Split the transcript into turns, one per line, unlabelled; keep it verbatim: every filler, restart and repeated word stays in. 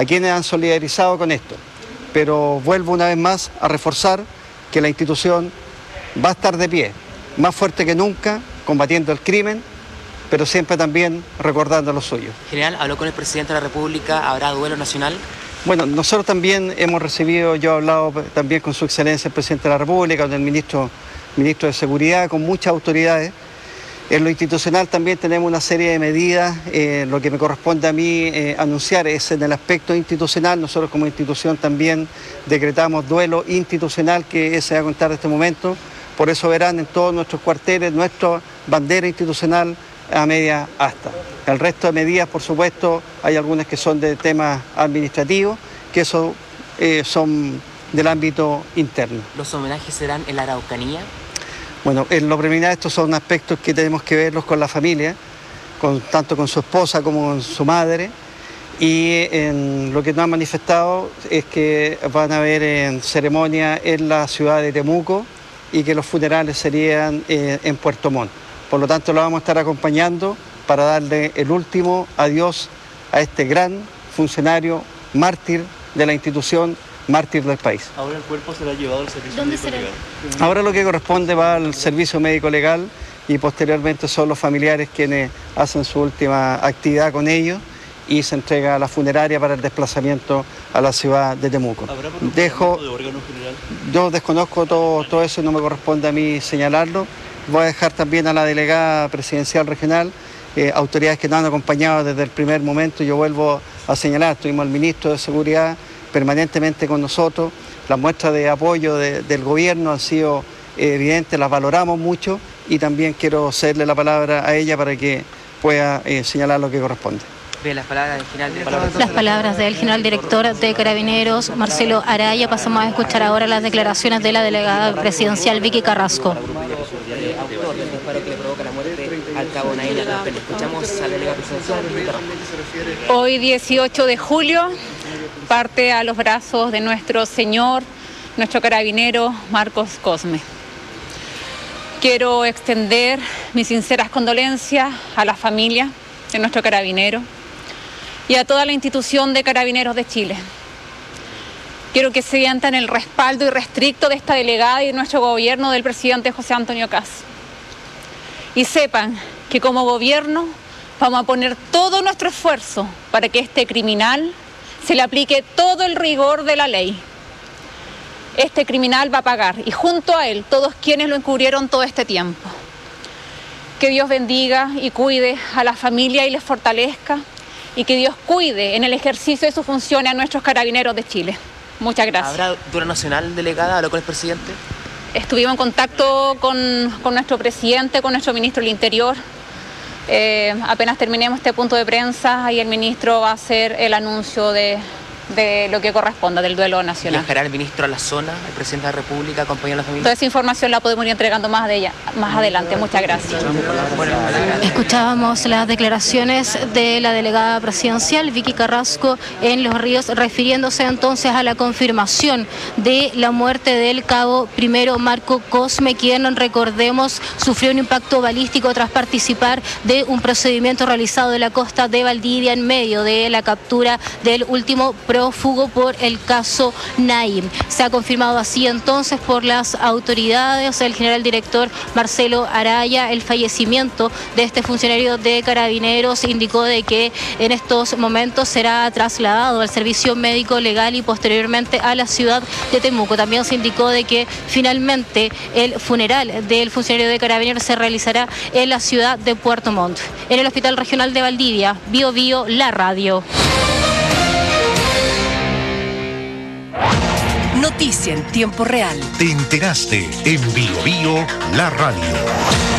a quienes han solidarizado con esto. Pero vuelvo una vez más a reforzar que la institución va a estar de pie, más fuerte que nunca, combatiendo el crimen, pero siempre también recordando lo suyo.
General, habló con el presidente de la República, ¿habrá duelo nacional?
Bueno, nosotros también hemos recibido, yo he hablado también con su excelencia el presidente de la República, con el ministro, ministro de Seguridad, con muchas autoridades. En lo institucional también tenemos una serie de medidas, eh, lo que me corresponde a mí eh, anunciar es en el aspecto institucional. Nosotros como institución también decretamos duelo institucional, que se va a contar en este momento. Por eso verán en todos nuestros cuarteles nuestra bandera institucional a media asta. El resto de medidas, por supuesto, hay algunas que son de temas administrativos, que eso eh, son del ámbito interno.
¿Los homenajes serán en la Araucanía?
Bueno, en lo preliminar estos son aspectos que tenemos que verlos con la familia, con, tanto con su esposa como con su madre, y en lo que nos han manifestado es que van a haber en ceremonia en la ciudad de Temuco y que los funerales serían eh, en Puerto Montt. Por lo tanto, lo vamos a estar acompañando para darle el último adiós a este gran funcionario, mártir de la institución, mártir del país.
Ahora el cuerpo será llevado al servicio médico legal.
Ahora lo que corresponde va al servicio médico legal y posteriormente son los familiares quienes hacen su última actividad con ellos y se entrega a la funeraria para el desplazamiento a la ciudad de Temuco.
¿Habrá
Dejo,
de órgano general?
Yo desconozco todo, todo eso y no me corresponde a mí señalarlo. Voy a dejar también a la delegada presidencial regional, eh, autoridades que nos han acompañado desde el primer momento. Yo vuelvo a señalar, tuvimos al ministro de Seguridad permanentemente con nosotros. Las muestras de apoyo de, del gobierno han sido eh, evidentes, las valoramos mucho y también quiero cederle la palabra a ella para que pueda eh, señalar lo que corresponde.
Bien, las palabras del general director.
Las palabras del general director de Carabineros, Marcelo Araya. Pasamos a escuchar ahora las declaraciones de la delegada presidencial Vicky Carrasco.
Autor del disparo que le provoca la muerte al cabo Naila Campbell. Escuchamos a la delegada presidencial Vicky Carrasco.
Hoy dieciocho de julio parte a los brazos de nuestro señor, nuestro carabinero Marcos Cosme. Quiero extender mis sinceras condolencias a la familia de nuestro carabinero y a toda la institución de Carabineros de Chile. Quiero que sientan el respaldo irrestricto de esta delegada y de nuestro gobierno del presidente José Antonio Kast. Y sepan que como gobierno vamos a poner todo nuestro esfuerzo para que este criminal se le aplique todo el rigor de la ley. Este criminal va a pagar y junto a él todos quienes lo encubrieron todo este tiempo. Que Dios bendiga y cuide a la familia y les fortalezca y que Dios cuide en el ejercicio de sus funciones a nuestros carabineros de Chile. Muchas gracias.
¿Habrá duelo nacional, delegada? ¿Habló con el presidente?
Estuvimos en contacto con, con nuestro presidente, con nuestro ministro del Interior. Eh, apenas terminemos este punto de prensa, ahí el ministro va a hacer el anuncio de, de lo que corresponda del duelo nacional.
¿Viajará el ministro a la zona, el presidente de la República, acompañar a la familia?
Toda esa información la podemos ir entregando más, de ella, más adelante. Muchas gracias.
Escuchábamos las declaraciones de la delegada presidencial Vicky Carrasco en Los Ríos, refiriéndose entonces a la confirmación de la muerte del cabo primero Marco Cosme, quien, recordemos, sufrió un impacto balístico tras participar de un procedimiento realizado en la costa de Valdivia en medio de la captura del último prófugo por el caso Naim. Se ha confirmado así entonces por las autoridades, el general director Marcelo Araya, el fallecimiento de este funcionario de Carabineros. Indicó de que en estos momentos será trasladado al servicio médico legal y posteriormente a la ciudad de Temuco. También se indicó de que finalmente el funeral del funcionario de Carabineros se realizará en la ciudad de Puerto Montt. En el Hospital Regional de Valdivia, Bio Bio, la radio.
Noticia en tiempo real.
Te enteraste en Bio Bio, la radio.